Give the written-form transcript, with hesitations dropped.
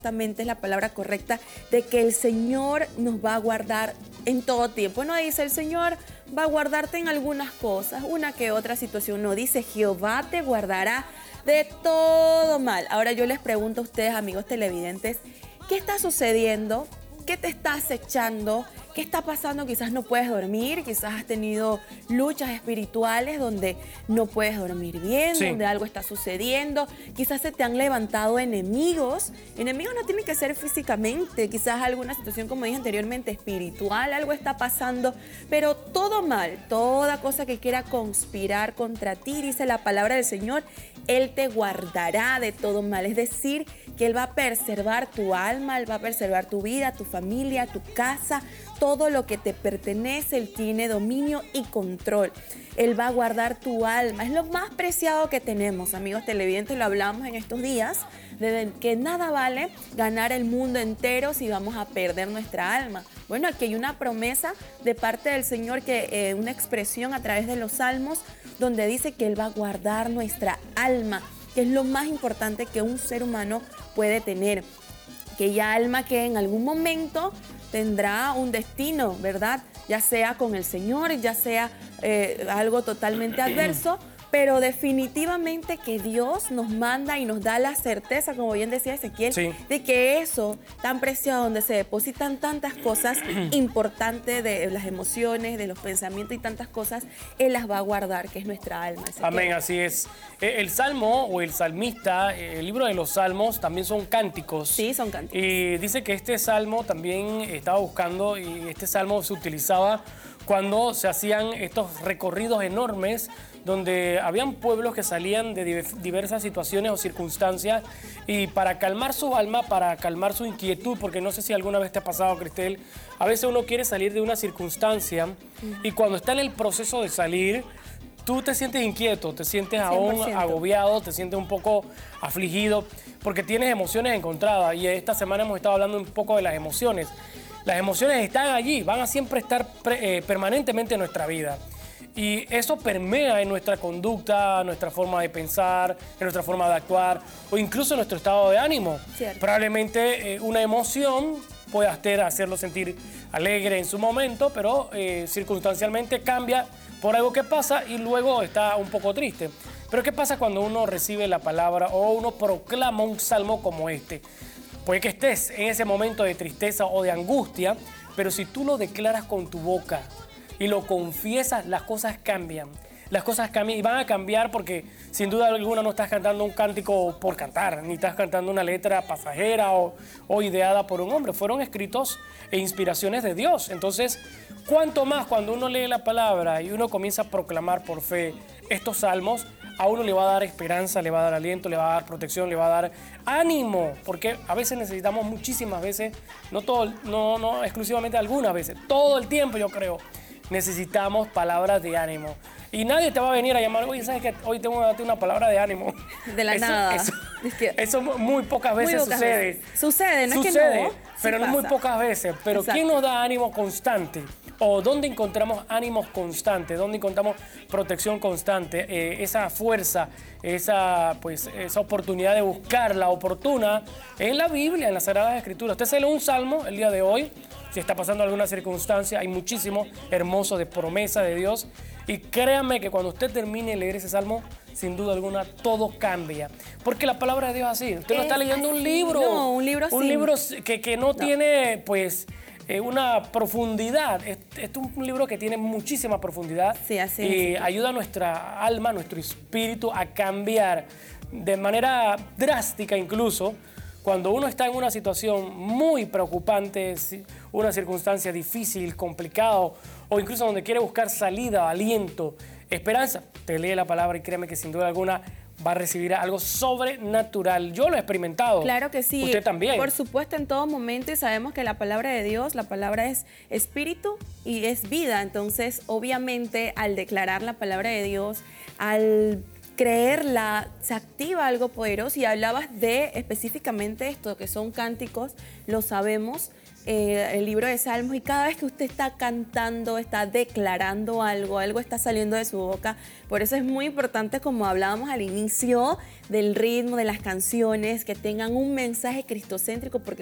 Justamente es la palabra correcta, de que el Señor nos va a guardar en todo tiempo. No dice el Señor va a guardarte en algunas cosas, una que otra situación. No, dice Jehová te guardará de todo mal. Ahora yo les pregunto a ustedes, amigos televidentes, ¿qué está sucediendo? ¿Qué te está acechando? ¿Qué está pasando? Quizás no puedes dormir, quizás has tenido luchas espirituales donde no puedes dormir bien, Sí. donde algo está sucediendo. Quizás se te han levantado enemigos. Enemigos no tienen que ser físicamente, quizás alguna situación, como dije anteriormente, espiritual, algo está pasando, pero todo mal, toda cosa que quiera conspirar contra ti, dice la palabra del Señor, Él te guardará de todo mal. Es decir, que Él va a preservar tu alma, Él va a preservar tu vida, tu familia, tu casa, todo lo que te pertenece. Él tiene dominio y control. Él va a guardar tu alma. Es lo más preciado que tenemos, amigos televidentes. Lo hablamos en estos días, de que nada vale ganar el mundo entero si vamos a perder nuestra alma. Bueno, aquí hay una promesa de parte del Señor, una expresión a través de los salmos, donde dice que Él va a guardar nuestra alma, que es lo más importante que un ser humano puede tener. Aquella alma que en algún momento tendrá un destino, ¿verdad? Ya sea con el Señor, ya sea algo totalmente adverso, pero definitivamente que Dios nos manda y nos da la certeza, como bien decía Ezequiel, Sí. de que eso tan preciado, donde se depositan tantas cosas importantes de las emociones, de los pensamientos y tantas cosas, Él las va a guardar, que es nuestra alma. Ezequiel. Amén, así es. El salmo o el salmista, el libro de los salmos también son cánticos. Sí, son cánticos. Y dice que este salmo también estaba buscando, y este salmo se utilizaba cuando se hacían estos recorridos enormes donde habían pueblos que salían de diversas situaciones o circunstancias, y para calmar su alma, para calmar su inquietud, porque no sé si alguna vez te ha pasado, Cristel, a veces uno quiere salir de una circunstancia y cuando está en el proceso de salir, tú te sientes inquieto, te sientes aún 100%. agobiado, te sientes un poco afligido, porque tienes emociones encontradas. Y esta semana hemos estado hablando un poco de las emociones. Las emociones están allí, van a siempre estar permanentemente en nuestra vida. Y eso permea en nuestra conducta, nuestra forma de pensar, en nuestra forma de actuar o incluso en nuestro estado de ánimo. Cierto. Probablemente una emoción pueda hacerlo sentir alegre en su momento, pero circunstancialmente cambia por algo que pasa y luego está un poco triste. Pero ¿qué pasa cuando uno recibe la palabra o uno proclama un salmo como este? Puede que estés en ese momento de tristeza o de angustia, pero si tú lo declaras con tu boca y lo confiesas, las cosas cambian. Las cosas cambian y van a cambiar porque sin duda alguna no estás cantando un cántico por cantar, ni estás cantando una letra pasajera o ideada por un hombre. Fueron escritos e inspiraciones de Dios. Entonces, cuánto más cuando uno lee la palabra y uno comienza a proclamar por fe estos salmos, a uno le va a dar esperanza, le va a dar aliento, le va a dar protección, le va a dar ánimo, porque a veces necesitamos muchísimas veces, no exclusivamente algunas veces, todo el tiempo yo creo, necesitamos palabras de ánimo. Y nadie te va a venir a llamar, oye, ¿sabes qué? Hoy tengo que darte una palabra de ánimo. De la nada. Eso muy pocas veces sucede. Sucede, no Sucede, es que no. pero sí no muy pasa. pocas veces. Pero Exacto. ¿quién nos da ánimo constante? ¿O dónde encontramos ánimos constantes? ¿Dónde encontramos protección constante? Esa fuerza, esa oportunidad de buscar la oportuna en la Biblia, en las Sagradas Escrituras. Usted se lee un salmo el día de hoy, si está pasando alguna circunstancia, hay muchísimo hermoso de promesa de Dios. Y créanme que cuando usted termine de leer ese salmo, sin duda alguna, todo cambia. Porque la palabra de Dios es así. Usted no está leyendo un libro. No, un libro Un sin... libro que no tiene, una profundidad. Es un libro que tiene muchísima profundidad. Sí, así y es. ayuda a nuestra alma, nuestro espíritu a cambiar de manera drástica incluso. Cuando uno está en una situación muy preocupante, una circunstancia difícil, complicado, o incluso donde quiere buscar salida, aliento, esperanza, te lee la palabra y créeme que sin duda alguna va a recibir algo sobrenatural. Yo lo he experimentado. Claro que sí. Usted también. Por supuesto, en todo momento, y sabemos que la palabra de Dios, la palabra es espíritu y es vida. Entonces, obviamente, al declarar la palabra de Dios, al creerla, se activa algo poderoso. Y hablabas de específicamente esto, que son cánticos, lo sabemos, el libro de Salmos, y cada vez que usted está cantando, está declarando algo, algo está saliendo de su boca. Por eso es muy importante, como hablábamos al inicio, del ritmo de las canciones, que tengan un mensaje cristocéntrico, porque